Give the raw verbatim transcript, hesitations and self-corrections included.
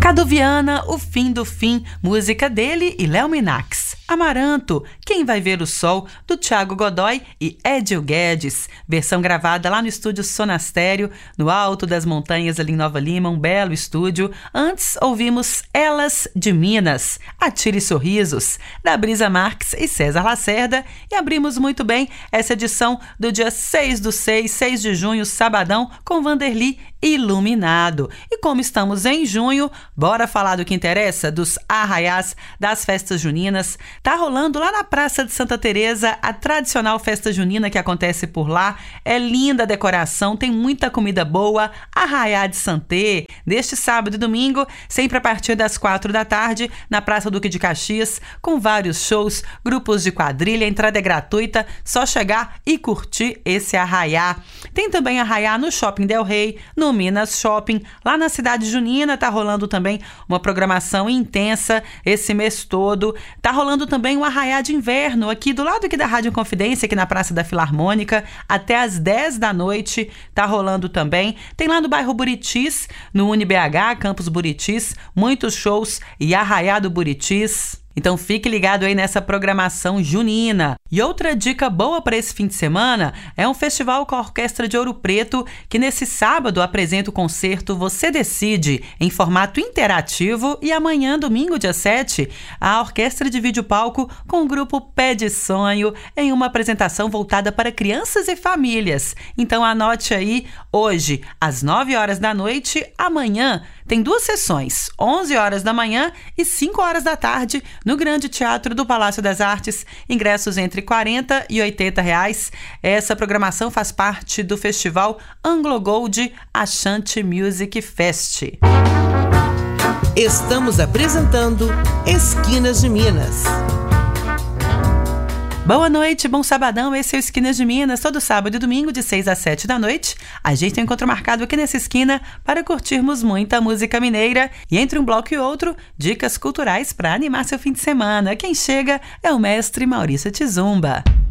Cadu Viana, O Fim do Fim, música dele e Léo Minax. Amaranto, Quem Vai Ver o Sol, do Thiago Godoy e Edil Guedes, versão gravada lá no estúdio Sonastério, no alto das montanhas ali em Nova Lima, um belo estúdio. Antes ouvimos Elas de Minas, Atire Sorrisos, da Brisa Marques e César Lacerda, e abrimos muito bem essa edição do dia seis do seis, seis de junho, sabadão, com Vanderly Iluminado. E como estamos em junho, bora falar do que interessa, dos arraiás, das festas juninas. Tá rolando lá na Praça de Santa Teresa a tradicional festa junina que acontece por lá. É linda a decoração, tem muita comida boa. Arraiá de Santê, neste sábado e domingo, sempre a partir das quatro da tarde, na Praça Duque de Caxias, com vários shows, grupos de quadrilha, entrada é gratuita, só chegar e curtir esse arraiá. Tem também arraiá no Shopping Del Rey, no Minas Shopping, lá na cidade junina. Tá rolando também uma programação intensa esse mês todo. Tá rolando também um arraiá de inverno aqui do lado aqui da Rádio Confidência, aqui na Praça da Filarmônica, até às dez da noite. Tá rolando também. Tem lá no bairro Buritis, no Uni B H, Campus Buritis, muitos shows e arraiá do Buritis. Então fique ligado aí nessa programação junina. E outra dica boa para esse fim de semana é um festival com a Orquestra de Ouro Preto, que nesse sábado apresenta o concerto Você Decide, em formato interativo, e amanhã, domingo, dia sete, a Orquestra de Vídeo Palco com o grupo Pé de Sonho, em uma apresentação voltada para crianças e famílias. Então anote aí, hoje, às nove horas da noite, amanhã, tem duas sessões, onze horas da manhã e cinco horas da tarde, no Grande Teatro do Palácio das Artes, ingressos entre quarenta e oitenta reais. Essa programação faz parte do festival Anglo Gold Ashanti Music Fest. Estamos apresentando Esquinas de Minas. Boa noite, bom sabadão, esse é o Esquinas de Minas, todo sábado e domingo de seis às sete da noite. A gente tem um encontro marcado aqui nessa esquina para curtirmos muita música mineira e entre um bloco e outro, dicas culturais para animar seu fim de semana. Quem chega é o mestre Maurício Tizumba.